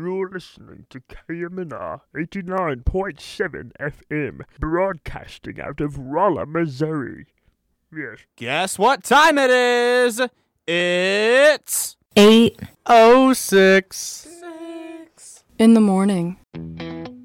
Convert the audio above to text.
You're listening to KMNR 89.7 FM, broadcasting out of Rolla, Missouri. Yes. Guess what time it is? It's 8:06 6 in the morning.